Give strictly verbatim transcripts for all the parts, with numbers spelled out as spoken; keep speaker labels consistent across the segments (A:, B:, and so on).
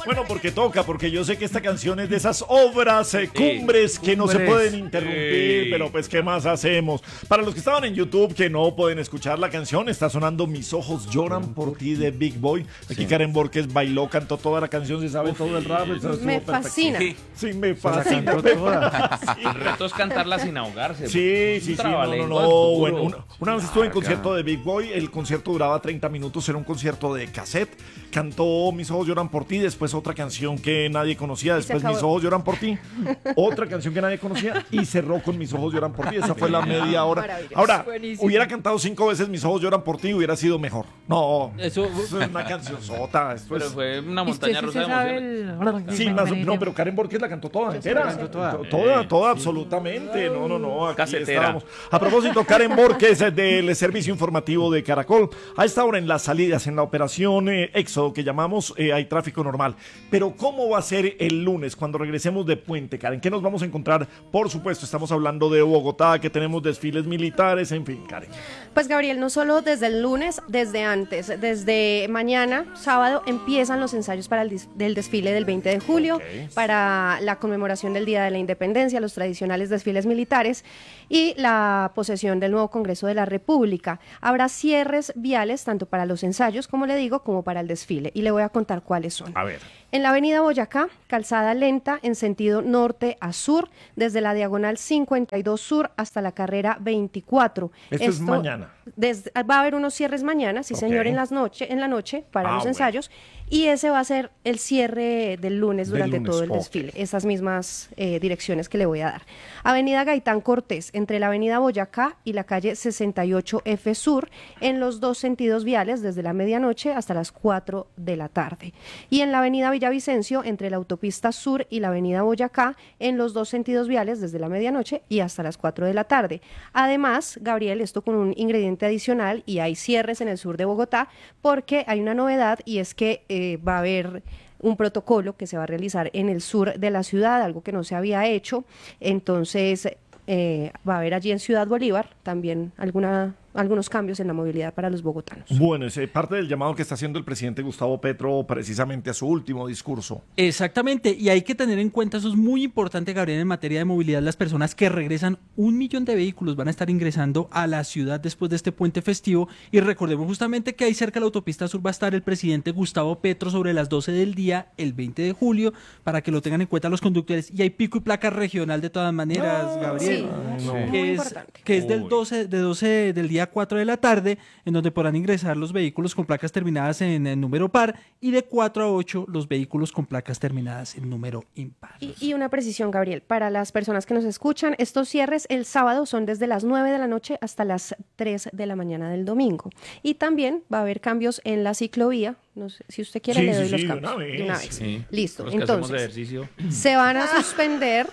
A: Bueno, porque toca, porque yo sé que esta canción es de esas obras eh, cumbres que no se pueden interrumpir, pero pues ¿qué más hacemos? Para los que estaban en YouTube que no pueden escuchar la canción, está sonando Mis ojos lloran por ti de Big Boy. Aquí sí. Karen Borges bailó, cantó toda la canción, se sabe Uf, todo el rap.
B: Me fascina.
A: Sí, sí, me fascina.
C: El reto es cantarla sin ahogarse.
A: Sí, sí, sí, no, no, no. Bueno, una, una vez estuve en concierto de Big Boy, el concierto duraba treinta minutos, era un concierto de cassette. Cantó Mis ojos lloran por ti, después otra canción que nadie conocía, después Mis ojos lloran por ti, otra canción que nadie conocía y cerró con Mis ojos lloran por ti. Esa fue la media hora. Ahora, buenísimo. Hubiera cantado cinco veces Mis ojos lloran por ti, hubiera sido mejor. No, eso, eso es una canción sota. Esto
C: pero
A: es...
C: fue una montaña rusa de emociones.
A: El... Sí, más, no, pero Karen Borges la cantó toda entera. Cantó toda, toda, toda sí. absolutamente. No, no, no. Aquí Casetera. Estábamos. A propósito, Karen Borges del Servicio Informativo de Caracol. A esta hora en las salidas, en la operación eh, Éxodo que llamamos, eh, hay tráfico normal. Pero ¿cómo va a ser el lunes cuando regresemos de Puente, Karen? ¿Qué nos vamos a encontrar? Por supuesto, estamos hablando de Bogotá, que tenemos desfiles militares, en fin, Karen.
B: Pues Gabriel, no solo desde el lunes, desde antes, desde mañana, sábado, empiezan los ensayos para el des- del desfile del veinte de julio, okay. para la conmemoración del Día de la Independencia, los tradicionales desfiles militares y la posesión del nuevo Congreso de la República. Habrá cierres viales tanto para los ensayos, como le digo, como para el desfile. Y le voy a contar cuáles son.
A: A ver.
B: En la avenida Boyacá, calzada lenta en sentido norte a sur, desde la diagonal cincuenta y dos sur hasta la carrera veinticuatro.
A: Esto, Esto es mañana.
B: Desde, va a haber unos cierres mañana, sí okay. señor, en, las noche, en la noche para ah, los ensayos. Bueno. Y ese va a ser el cierre del lunes durante del lunes. todo el okay. desfile. Esas mismas eh, direcciones que le voy a dar. Avenida Gaitán Cortés, entre la avenida Boyacá y la calle sesenta y ocho F Sur, en los dos sentidos viales, desde la medianoche hasta las cuatro de la tarde. Y en la avenida Villavicencio, entre la autopista Sur y la avenida Boyacá, en los dos sentidos viales, desde la medianoche y hasta las cuatro de la tarde. Además, Gabriel, esto con un ingrediente adicional, y hay cierres en el sur de Bogotá, porque hay una novedad, y es que eh, va a haber un protocolo que se va a realizar en el sur de la ciudad, algo que no se había hecho. Entonces eh, va a haber allí en Ciudad Bolívar también alguna algunos cambios en la movilidad para los bogotanos.
A: Bueno, es parte del llamado que está haciendo el presidente Gustavo Petro precisamente a su último discurso.
D: Exactamente, y hay que tener en cuenta, eso es muy importante, Gabriel, en materia de movilidad. Las personas que regresan, un millón de vehículos van a estar ingresando a la ciudad después de este puente festivo, y recordemos justamente que ahí cerca de la autopista sur va a estar el presidente Gustavo Petro sobre las doce del día, el veinte de julio, para que lo tengan en cuenta los conductores. Y hay pico y placa regional de todas maneras, ah, Gabriel,
B: sí, no.
D: que,
B: muy
D: es,
B: importante.
D: que es del doce, de doce del día cuatro de la tarde, en donde podrán ingresar los vehículos con placas terminadas en, en número par, y de cuatro a ocho los vehículos con placas terminadas en número impar.
B: Y, y una precisión, Gabriel, para las personas que nos escuchan, estos cierres el sábado son desde las nueve de la noche hasta las tres de la mañana del domingo. Y también va a haber cambios en la ciclovía. No sé, si usted quiere,
A: sí,
B: le doy
A: sí,
B: los
A: sí,
B: cambios.
A: de una vez.
B: De una vez.
C: Sí.
B: Listo.
C: Los
B: entonces, se van a suspender.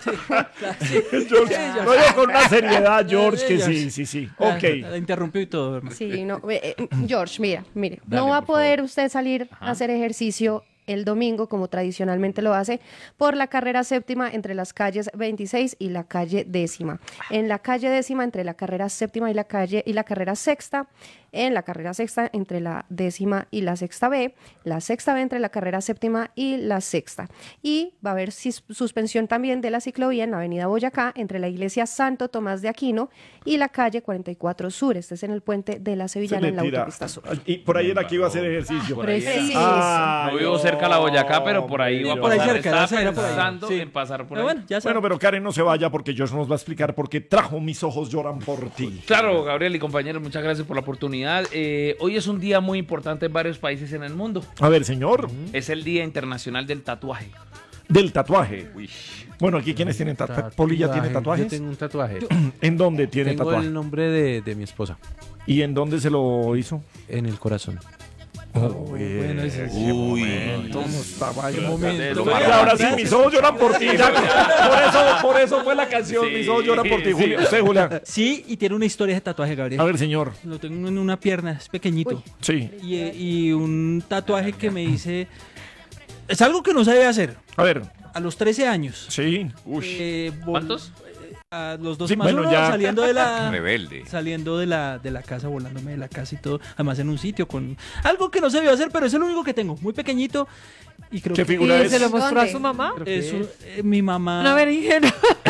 A: George, no, yo con una seriedad, George, que sí, sí, sí. Ok.
D: La interrumpió y todo, hermano.
B: Sí, no. Eh, George, mira, mire. Dale, no va a poder favor. usted salir Ajá. a hacer ejercicio el domingo, como tradicionalmente lo hace, por la carrera séptima entre las calles veintiséis y la calle décima. En la calle décima, entre la carrera séptima y la calle y la carrera sexta. En la carrera sexta, entre la décima y la sexta B. La sexta B, entre la carrera séptima y la sexta. Y va a haber sis- suspensión también de la ciclovía en la avenida Boyacá, entre la iglesia Santo Tomás de Aquino y la calle cuarenta y cuatro Sur. Este es en el puente de la Sevillana, en la autopista Sur.
A: Y por ahí era que iba a hacer ejercicio.
C: Por ahí
B: Preciso.
C: Ah, no vivo cerca de la Boyacá, pero por ahí iba a
D: por ahí
C: pasar.
D: cerca,
C: Estaba
D: esa era por ahí.
C: pensando
D: Sí.
C: en pasar por
D: Pero
C: ahí.
D: bueno, ya
A: Bueno, pero Karen no se vaya porque George nos va a explicar por qué trajo Mis ojos lloran por ti.
C: Claro, Gabriel y compañeros, muchas gracias por la oportunidad. Eh, hoy es un día muy importante en varios países en el mundo.
A: A ver, señor.
C: Es el Día Internacional del Tatuaje.
A: Del tatuaje.
C: Uy.
A: Bueno, aquí ¿quiénes tienen tatuajes? ¿Polilla tiene tatuajes?
E: Yo tengo un tatuaje.
A: ¿En dónde tiene
E: Tengo
A: tatuaje?
E: el nombre de, de mi esposa.
A: ¿Y en dónde se lo hizo?
E: En el corazón.
A: Oh,
D: bueno, ese es-
A: Uy, momento, estaba ahí un momento.
C: Lo
A: Y
C: más
A: ahora sí, Mis ojos lloran por ti. Ya, por eso, por eso fue la canción,
C: Sí,
A: Mis ojos lloran por ti,
C: sí.
A: Julia. Usted, Julián.
D: Sí, y tiene una historia de tatuaje, Gabriel.
A: A ver, señor.
D: Lo tengo en una pierna, es pequeñito.
B: Uy.
A: Sí.
D: Y, y un tatuaje que me hice... Es algo que no se debe hacer.
A: A ver,
D: A los trece años.
A: sí.
C: Uy.
D: Eh, vol-
C: ¿Cuántos?
D: A los dos
A: Sí,
D: más
A: bueno,
D: uno,
A: ya.
D: saliendo de la
F: Rebelde.
D: saliendo de la de la casa, volándome de la casa y todo, además en un sitio con algo que no se debió hacer, pero es el único que tengo, muy pequeñito y creo
A: ¿Qué
D: que
A: figura
G: ¿Y
A: es?
G: se lo mostró
B: ¿Dónde?
G: a su mamá?
D: es un- eh, mi mamá.
G: Una berenjena.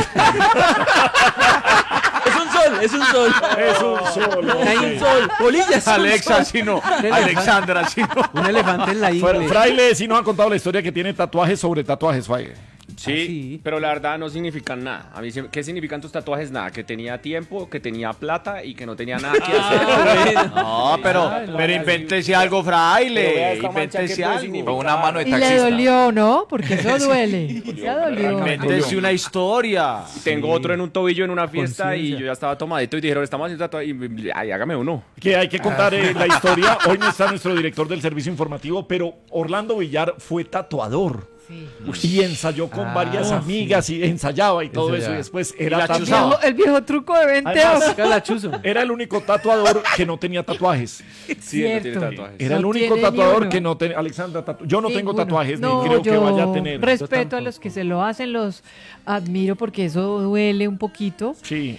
D: Es un sol, es un sol.
A: Es un solo.
D: Hay un sol, bolillas.
F: Alexa, si no. Alexandra, si no.
E: Un elefante en la
A: Fra-
E: ingle.
A: Fraile sí nos ha contado la historia que tiene tatuajes sobre tatuajes, Fraile.
H: Sí,
D: Ah, sí.
H: pero la verdad no significan nada. A mí, sí- ¿qué significan tus tatuajes? Nada, que tenía tiempo, que tenía plata y que no tenía nada que hacer.
F: No, pero, pero invéntese algo, fraile.
H: Pero vea esta mancha, ¿qué
F: Invéntese
H: puede
F: algo.
H: significar?
F: Con una mano de
G: Y le
F: taxista.
G: dolió, ¿no? Porque eso duele. Ya dolió.
F: Invéntese una historia.
H: Tengo otro en un tobillo en una fiesta y
D: Conciencia.
H: yo ya estaba tomadito y dijeron, estamos haciendo tatuajes. Y, ay, hágame uno.
A: Que hay que contar eh, la historia. Hoy no está nuestro director del servicio informativo, pero Orlando Villar fue tatuador. Y ensayó con
E: Ah,
A: varias
E: sí.
A: amigas y ensayaba y todo
E: Eso
A: eso.
E: ya.
A: Y después
F: Y
A: era
F: la
G: El
A: tatuador.
G: viejo, el viejo truco de venteos.
A: Además,
E: Calachuzo.
A: era el único tatuador que no tenía tatuajes.
H: Sí, él no tiene
G: Cierto.
H: tatuajes.
A: Era el
G: No
A: único
G: tiene ni
A: tatuador
G: uno.
A: que no tenía. Alexandra, tatu- yo no tengo
G: Ninguno.
A: tatuajes
G: No,
A: ni creo que
G: yo
A: vaya a tener.
G: respeto a los que se lo hacen, los admiro porque eso duele un poquito.
A: Sí.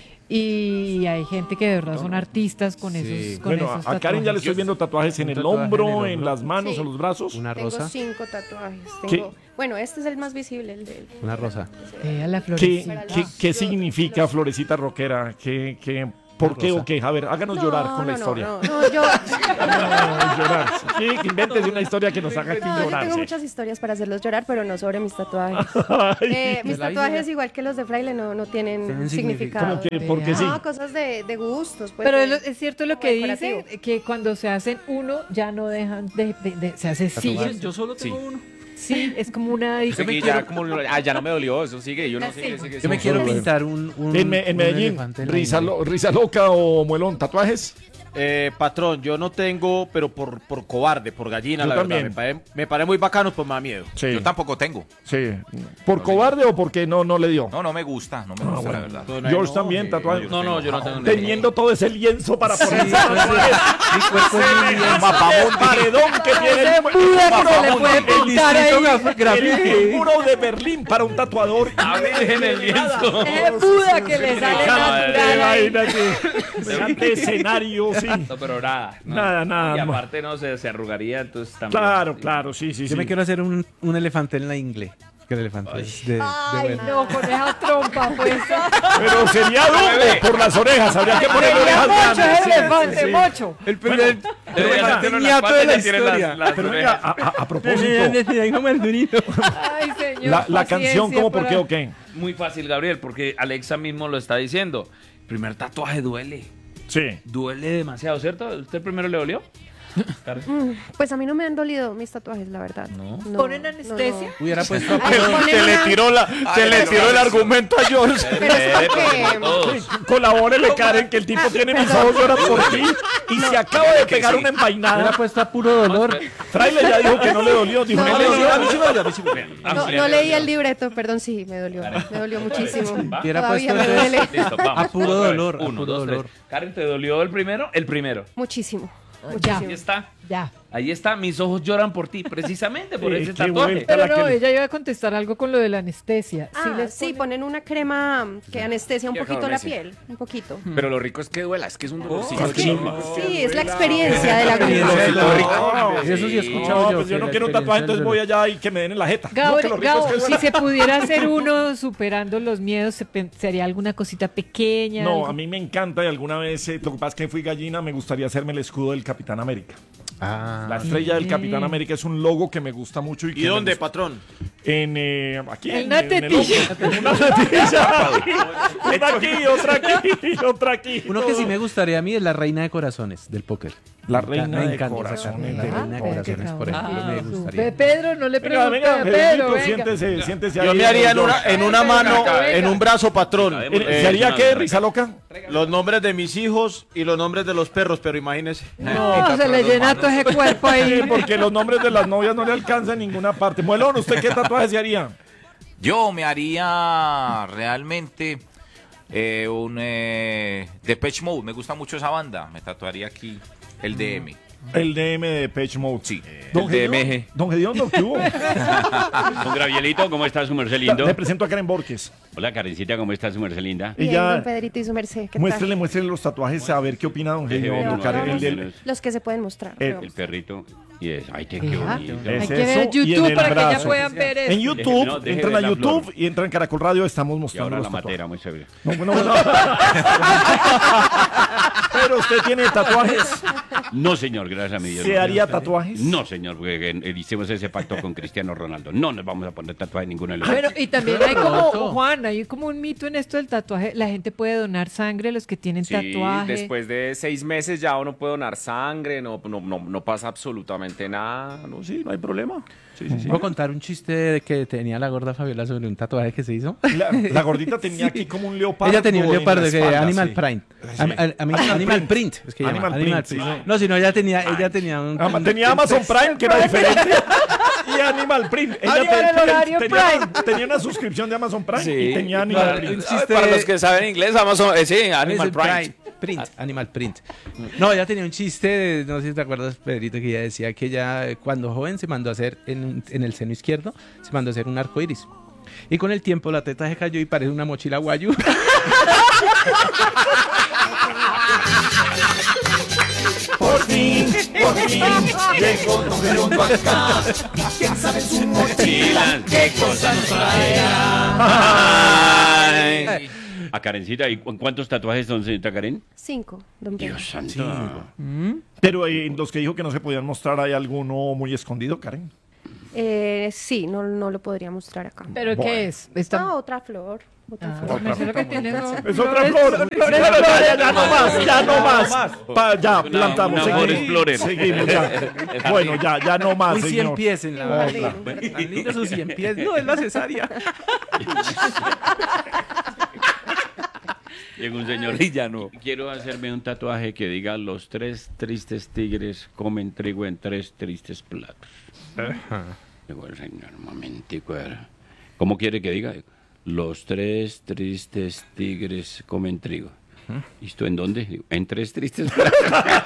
G: Y hay gente que de verdad son artistas con
E: Sí.
G: esos, con
A: Bueno,
G: esos
A: a Karen ya le
G: tatuajes.
A: estoy viendo tatuajes en
E: Un
A: el
E: tatuaje en el
A: hombro,
E: hombro.
A: en las manos,
B: Sí.
A: en los brazos.
E: Una
B: Tengo
E: rosa.
B: cinco tatuajes.
A: ¿Qué?
B: Tengo, bueno, este es el más visible, el de
E: Una rosa.
G: Eh, a la
A: ¿Qué,
G: florecita.
A: qué, qué significa Florecita Rockera? ¿Qué, qué, ¿Por qué
E: rosa.
A: o qué? A ver, háganos llorar con la historia.
B: No, no, yo,
A: Háganos llorar. Sí, que inventes una historia que nos haga aquí
B: no, yo
A: llorar.
B: tengo
A: sí.
B: muchas historias para hacerlos llorar, pero no sobre mis tatuajes.
A: Ay,
B: Eh, mis
E: la
B: tatuajes,
E: isla.
B: igual que los de Fraile, no, no tienen,
D: Tienen
B: significado.
A: ¿Cómo que? ¿Por qué sí?
B: No, cosas de, de gustos. Pues,
G: Pero
B: de-
G: es, lo- es cierto lo
B: como
G: que
B: decorativo.
G: dicen, que cuando se hacen uno ya no dejan de, de- de- se hace
D: Sí,
G: sigue.
D: yo solo tengo uno.
G: Sí, es como una
H: Eso
G: adicción.
H: que ya, como, ah, ya no me dolió, eso sigue, yo no
G: Ah,
H: sigue,
G: sí.
H: sigue,
E: Yo me
H: sigue.
E: quiero pintar un, un
A: En, Me- en
E: un
A: Medellín,
E: elefante en la
A: risa,
E: ingle.
A: lo- risa loca o muelón, tatuajes.
F: Eh, patrón, yo no tengo, pero por, por cobarde, por gallina,
A: Yo
F: la
A: también.
F: verdad. Me parece, me parece muy bacano, pues me da miedo.
A: Sí.
F: Yo tampoco tengo.
A: Sí. ¿Por cobarde o porque no, no le dio?
F: No, no me gusta, no me gusta, la verdad.
A: George también, tatuajes.
C: No, no, yo no tengo
A: Teniendo todo ese lienzo para ponerse
E: Mi cuerpo es muy bien.
A: el paredón que tiene el,
G: Buda que se le puede
A: el
G: pintar ahí.
A: el muro de Berlín para un tatuador.
C: A ver, en el lienzo.
G: Es Buda que le sale natural ahí.
A: Imagínate, semejante escenario, sí.
C: No, pero nada. no.
A: Nada, nada,
C: Y
A: no.
C: aparte no se, se arrugaría, entonces también.
A: Claro, claro, sí, sí,
E: Yo
A: sí.
E: me quiero hacer un, un elefante en la ingle. Que el elefante es de, de
G: Ay,
E: bueno.
G: no, con esa trompa, pues.
A: Pero sería duro por las orejas, habría que ponerle
G: Sería
A: orejas
G: mocho,
A: grandes.
G: es
A: sí,
G: elefante,
A: sí, sí.
G: mocho.
E: El
A: Bueno,
E: primer
C: Pero
A: venga,
C: delante no, las
E: niñato
C: patas
E: de la
C: ya tienen
E: historia.
C: las- las
A: Pero venga,
C: orejas.
A: a, a- a propósito,
G: Ay, señor.
A: la, la canción,
G: paciencia
A: ¿cómo, por
G: para-
A: qué o qué?
C: Muy fácil, Gabriel, porque Alexa mismo lo está diciendo. El primer tatuaje duele.
A: Sí.
C: Duele demasiado, ¿cierto? ¿Usted primero le dolió? Karen.
B: Pues a mí no me han dolido mis tatuajes, la verdad.
C: ¿No?
G: ¿Ponen anestesia?
E: Hubiera puesto
B: Ay, ponen
F: Se le
B: una-
F: tiró, la, se le tiró el argumento a George.
B: Pero es porque...
C: Todos.
A: Colabórele, Karen, que el tipo tiene mis ojos lloran por ti y se acaba de pegar una
E: Hubiera
A: envainada.
E: puesto a puro dolor.
A: Fraile ya dijo que no le dolió. Dijo,
B: No,
A: no, le
B: no,
A: dolió.
B: no.
A: A mí sí me dolió, a mí sí me dolió.
B: No, no leí el libreto, perdón, sí, me dolió. Me dolió muchísimo.
E: Hubiera
B: Todavía
E: puesto
B: me duele.
C: Listo, vamos.
E: A puro
C: Otra vez.
E: dolor, a
C: Uno,
E: puro
C: dos, tres.
E: dolor.
C: Karen, ¿te dolió el primero? El primero.
B: Muchísimo.
G: Ya,
C: Ahí está.
G: ya.
C: Ahí está. Mis ojos lloran por ti, precisamente por
A: Eh,
C: ese
A: qué
C: tatuaje.
A: vuelta.
G: Pero
A: la
G: no,
A: que-
G: ella iba a contestar algo con lo de la anestesia.
B: Ah,
G: les
B: sí,
G: ponen-
B: ponen una crema que anestesia un
H: Que
B: poquito la
H: adormece.
B: piel, un poquito.
H: Pero lo rico es que duela, es que es un dolorcito.
B: Sí, sí, es la experiencia de la
A: No,
E: Eso sí he escuchado
A: no,
E: yo.
A: pues yo
E: que
A: no
E: la
A: quiero un tatuaje,
E: experiencia
A: entonces
E: del
A: voy
E: dolor.
A: allá y que me den en la jeta.
G: Gabo,
A: No, que lo rico
G: Gabo,
A: es que
G: si
A: duela.
G: se pudiera hacer uno superando los miedos, se pen- ¿sería alguna cosita pequeña?
A: No,
G: algo?
A: a mí me encanta y alguna vez, eh, lo que pasa es que fui gallina, me gustaría hacerme el escudo del Capitán América.
E: Ah,
A: La estrella del Capitán América es un logo que me gusta mucho. ¿Y,
F: ¿Y
A: que me
F: dónde,
A: gusta.
F: patrón?
A: En, eh, aquí.
G: En
A: en,
G: una
A: en el
G: tetilla.
A: hombro. Una tetilla. Una aquí, otra aquí, otra aquí.
E: uno que sí me gustaría a mí es la reina de corazones del póker.
A: La
E: Me
A: reina
E: encanta
A: de
E: esa
A: corazones.
E: carta,
A: del
E: La reina de
G: póker.
E: corazones, por
G: Ah,
E: ejemplo, me
G: Pe-
E: gustaría.
G: Pedro, no le
A: Venga,
G: pregunte
A: venga,
G: a Pedro,
A: Pedrito,
G: venga.
A: siéntese, siéntese ahí.
F: Yo me haría en,
A: George.
F: una, en una
G: Venga,
F: mano,
G: venga.
F: en un brazo, patrón,
A: Eh,
F: eh,
A: ¿Se haría qué, Risa Loca?
F: los nombres de mis hijos y los nombres de los perros, pero imagínese.
G: No, se le llena todo ese cuerpo
A: Sí,
G: ahí.
A: porque los nombres de las novias no le alcanzan en ninguna parte. Muelón, ¿usted qué tatuaje se haría?
I: Yo me haría realmente eh, un eh, Depeche Mode. Me gusta mucho esa banda. Me tatuaría aquí el D M.
A: El D M de Depeche Mode.
H: Sí,
A: Don
H: el D M G.
A: Don Gediondo, ¿qué hubo?
J: Don Gravielito, ¿cómo está su merced lindo?
A: Le presento a Karen Borges.
J: Hola, Karencita, ¿cómo está su merced linda?
B: Bien,
A: Ella,
B: don Pedrito y su merced, ¿qué
A: muéstrele,
B: tal?
A: muéstrele los tatuajes a ver qué opina Don
J: Deje
A: Gediondo.
J: ver,
A: Karen,
J: vamos,
A: el del-
B: Los que se pueden mostrar.
A: El-
J: El perrito. Y es, ay, qué, qué
G: Ea.
J: bonito.
A: Es
G: Hay que ver
A: eso, y en
G: YouTube
A: el
G: para que ya
A: brazo.
G: puedan ver
A: En
G: eso.
A: YouTube,
J: No, deje
A: entran
J: ver
A: a
J: la
A: YouTube
J: flor.
A: y entran en Caracol Radio, estamos
J: Y
A: mostrando
J: ahora
A: los
J: la
A: tatuajes.
J: matera, muy severa.
A: No, bueno, bueno. Pero usted tiene tatuajes.
J: No, señor, gracias a mi Dios.
A: ¿Se
J: no.
A: haría tatuajes?
J: No, señor, porque eh, hicimos ese pacto con Cristiano Ronaldo. No nos vamos a poner tatuajes ninguno de los dos.
G: Bueno, y también hay como, Juan, hay como un mito en esto del tatuaje. La gente puede donar sangre, los que tienen
H: Sí,
G: tatuaje.
H: después de seis meses ya uno puede donar sangre, no, no, no, no pasa absolutamente nada. No, sí, no hay problema. Sí, sí, sí.
E: ¿Puedo contar un chiste de que tenía la gorda Fabiola sobre un tatuaje que se hizo?
A: La, la gordita tenía aquí como un leopardo.
E: Ella tenía un
A: en la
E: leopardo que
A: espalda,
E: Animal
A: sí.
E: Print.
A: Sí.
E: Am- al- ami-
A: Animal
E: Animal,
A: Print.
E: Print. Es que llama,
A: Animal
E: Animal
A: Print,
E: Print.
A: sí.
E: No, sino ella tenía, ella tenía un...
A: Ah, tenía Amazon Prime, que era diferente, y Animal Print. Ella
G: Había
A: te-
G: el horario
A: tenía,
G: Prime.
A: tenía una suscripción de Amazon Prime
H: Sí.
A: y tenía Animal
E: Claro,
A: Print.
E: un
H: Ay,
E: chiste-
H: para los que saben inglés, Amazon, eh, sí,
E: Es
H: Animal
E: el
H: Prime.
E: Print, Animal Print. No, ella tenía un chiste, de- no sé si te acuerdas, Pedrito, que ella decía que ella eh, cuando joven se mandó a hacer en, un- en el seno izquierdo, se mandó a hacer un arco iris. Y con el tiempo la teta se cayó y parece una mochila guayu.
A: Por fin, por fin, llegó Don Gediondo acá. ¿Quién sabe su mochila? ¿Qué cosa nos traerá?
J: Ay. A Karencita, ¿y cu- cuántos tatuajes son, señorita Karen?
B: Cinco, don Pedro.
J: Dios santo.
A: Pero eh, los que dijo que no se podían mostrar, ¿hay alguno muy escondido, Karen?
B: Eh, sí, no, no lo podría mostrar acá.
G: ¿Pero
A: Bueno.
G: qué es? Está...
B: Ah, otra flor. Otra
G: Ah,
B: flor.
G: me sé lo que tiene, ¿no?
A: Es otra flor. Claro, ya, ya, ya no más, ya no más. Pa- ya,
J: Una-
A: plantamos.
J: una
A: seguimos,
J: Forest Explorer.
A: seguimos ya. Bueno, ya, ya no más,
E: Muy cien
A: señor.
E: pies en la
A: Otra.
E: barriga. Tan lindo esos cien pies. No, es la cesárea.
J: Llega un señor.
H: Villano.
J: Quiero hacerme un tatuaje que diga: los tres tristes tigres comen trigo en tres tristes platos. Digo el señor, un momentico. a ver. ¿Cómo quiere que diga? Los tres tristes tigres comen trigo. ¿Y esto en dónde? Digo, en tres tristes platos.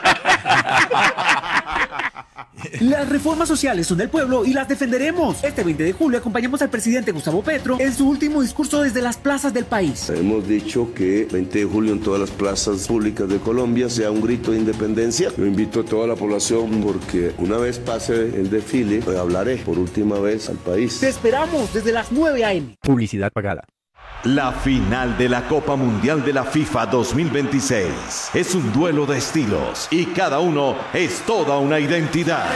K: Las reformas sociales son del pueblo y las defenderemos. Este veinte de julio acompañamos al presidente Gustavo Petro en su último discurso desde las plazas del país.
L: Hemos dicho que veinte de julio en todas las plazas públicas de Colombia sea un grito de independencia. Yo invito a toda la población porque una vez pase el desfile, pues hablaré por última vez al país.
K: Te esperamos desde las nueve a eme
E: Publicidad pagada.
M: La final de la Copa Mundial de la FIFA dos mil veintiséis es un duelo de estilos y cada uno es toda una identidad.